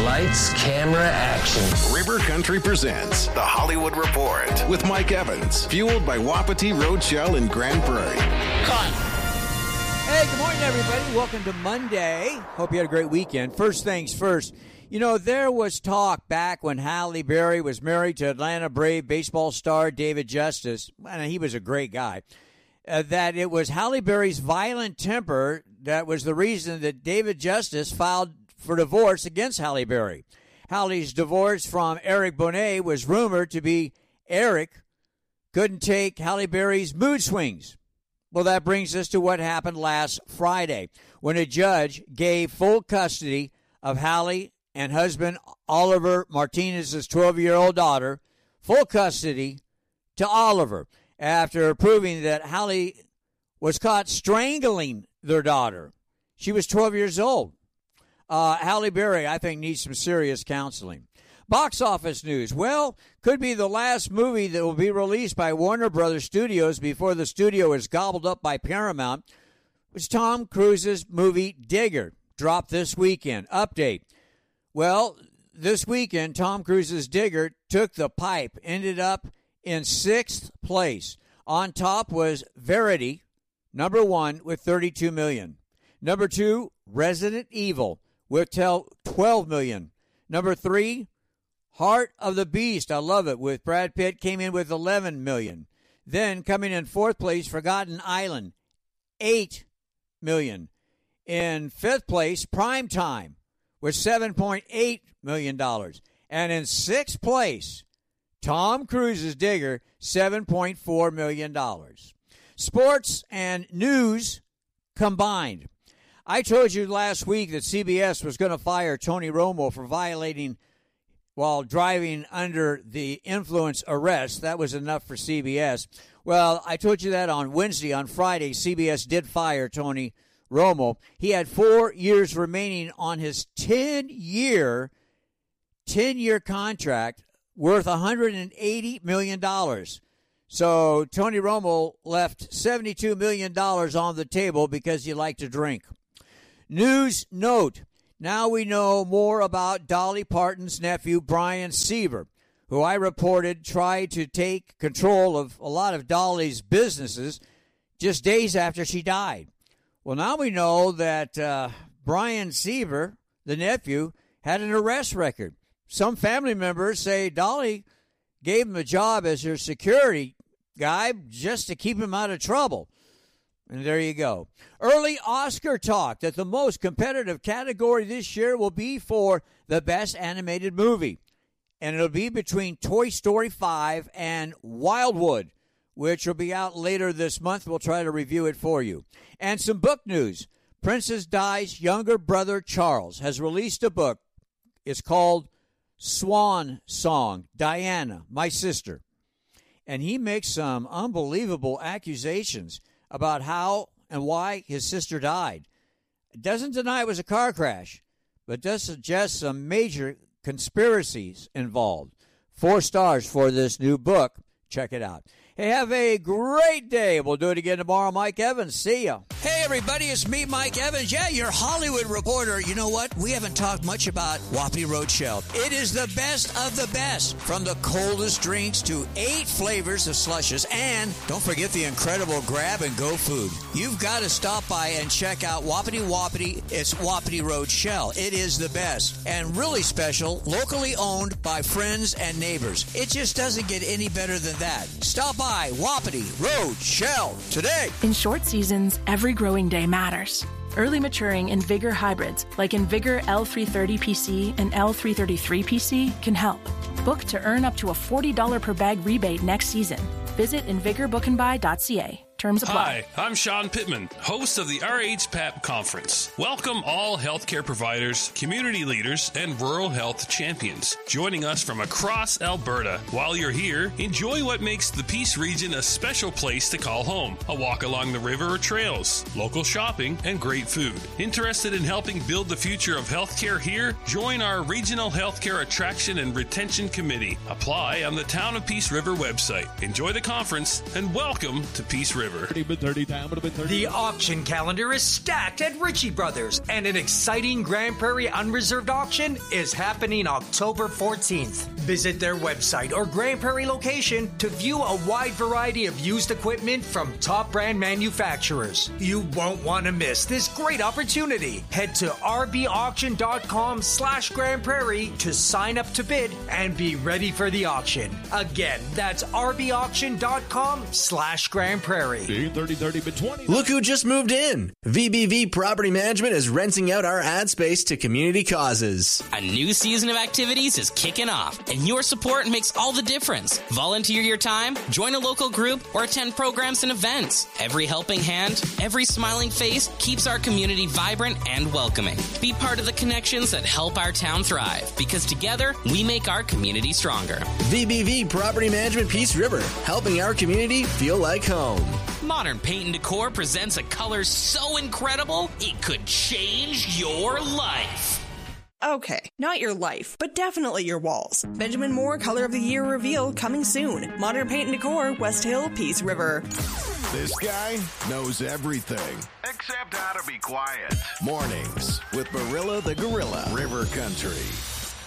Lights, camera, action. River Country presents The Hollywood Report with Mike Evans, fueled by Wapiti Roadshell in Grand Prairie. Hey, good morning, everybody. Welcome to Monday. Hope you had a great weekend. First things first, you know, there was talk back when Halle Berry was married to Atlanta Brave baseball star David Justice, and he was a great guy, that it was Halle Berry's violent temper that was the reason that David Justice filed for divorce against Halle Berry. Halle's divorce from Eric Bonet was rumored to be Eric couldn't take Halle Berry's mood swings. Well, that brings us to what happened last Friday when a judge gave full custody of Halle and husband Oliver Martinez's 12-year-old daughter, full custody to Oliver after proving that Halle was caught strangling their daughter. She was 12 years old. Halle Berry, I think, needs some serious counseling. Box office news. Well, could be the last movie that will be released by Warner Brothers Studios before the studio is gobbled up by Paramount. Was Tom Cruise's movie Digger, dropped this weekend. Update. Well, this weekend, Tom Cruise's Digger took the pipe, ended up in 6th place. On top was Verity, number 1 with $32 million. Number 2, Resident Evil with $12 million. Number 3, Heart of the Beast, I love it, with Brad Pitt, came in with $11 million. Then coming in 4th place, Forgotten Island, $8 million. In 5th place, Primetime, with $7.8 million. And in 6th place, Tom Cruise's Digger, $7.4 million. Sports and news combined. I told you last week that CBS was going to fire Tony Romo for violating while driving under the influence arrest. That was enough for CBS. Well, I told you that on Wednesday. On Friday, CBS did fire Tony Romo. He had 4 years remaining on his 10-year contract worth $180 million. So Tony Romo left $72 million on the table because he liked to drink. News note. Now we know more about Dolly Parton's nephew, Brian Seaver, who I reported tried to take control of a lot of Dolly's businesses just days after she died. Well, now we know that Brian Seaver, the nephew, had an arrest record. Some family members say Dolly gave him a job as her security guy just to keep him out of trouble. And there you go. Early Oscar talk that the most competitive category this year will be for the best animated movie. And it'll be between Toy Story 5 and Wildwood, which will be out later this month. We'll try to review it for you. And some book news. Princess Di's younger brother, Charles, has released a book. It's called Swan Song, Diana, My Sister. And he makes some unbelievable accusations about how and why his sister died. It doesn't deny it was a car crash, but does suggest some major conspiracies involved. 4 stars for this new book. Check it out. Hey, have a great day. We'll do it again tomorrow. Mike Evans, see ya. Hey, everybody, it's me, Mike Evans. Yeah, your Hollywood reporter. You know what? We haven't talked much about Wapiti Roadshell. It is the best of the best. From the coldest drinks to 8 flavors of slushes. And don't forget the incredible grab-and-go food. You've got to stop by and check out Wapiti Wapiti. It's Wapiti Roadshell. It is the best. And really special, locally owned by friends and neighbors. It just doesn't get any better than that. Stop by Wapiti Roadshell today. In short seasons, every growing day matters. Early maturing in Vigor hybrids like Invigor L330PC and L333PC can help. Book to earn up to a $40 per bag rebate next season. Visit invigorbookandbuy.ca. Terms apply. Hi, I'm Sean Pittman, host of the RHPAP Conference. Welcome all healthcare providers, community leaders, and rural health champions joining us from across Alberta. While you're here, enjoy what makes the Peace Region a special place to call home. A walk along the river or trails, local shopping, and great food. Interested in helping build the future of healthcare here? Join our Regional Healthcare Attraction and Retention Committee. Apply on the Town of Peace River website. Enjoy the conference and welcome to Peace River. River. The auction calendar is stacked at Ritchie Brothers, and an exciting Grand Prairie Unreserved auction is happening October 14th. Visit their website or Grand Prairie location to view a wide variety of used equipment from top brand manufacturers. You won't want to miss this great opportunity. Head to rbauction.com/Grand Prairie to sign up to bid and be ready for the auction. Again, that's rbauction.com/Grand Prairie. Look who just moved in. VBV Property Management is renting out our ad space to community causes. A new season of activities is kicking off, and your support makes all the difference. Volunteer your time, join a local group, or attend programs and events. Every helping hand, every smiling face keeps our community vibrant and welcoming. Be part of the connections that help our town thrive, because together we make our community stronger. VBV Property Management Peace River, helping our community feel like home. Modern Paint and Decor presents a color so incredible, it could change your life. Okay, not your life, but definitely your walls. Benjamin Moore Color of the Year reveal coming soon. Modern Paint and Decor, West Hill, Peace River. This guy knows everything except how to be quiet. Mornings with Barilla the Gorilla, River Country.